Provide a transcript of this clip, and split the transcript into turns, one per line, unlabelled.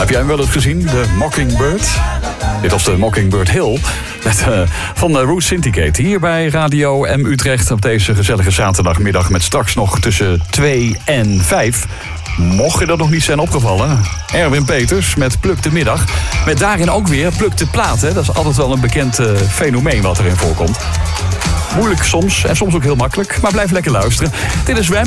Heb jij hem wel eens gezien, de Mockingbird? Dit was de Mockingbird Hill van Root Syndicate. Hier bij Radio M Utrecht op deze gezellige zaterdagmiddag met straks nog tussen 2 en 5. Mocht je dat nog niet zijn opgevallen, Erwin Peters met Pluk de Middag. Met daarin ook weer Pluk de Plaat. Hè? Dat is altijd wel een bekend fenomeen wat erin voorkomt. Moeilijk soms en soms ook heel makkelijk, maar blijf lekker luisteren. Dit is Wem.